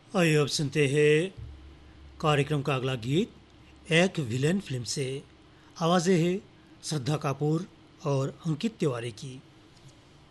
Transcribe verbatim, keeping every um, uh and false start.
आइए अब सुनते हैं कार्यक्रम का अगला गीत एक विलेन फिल्म से। आवाज़ें हैं श्रद्धा कपूर और अंकित तिवारी की।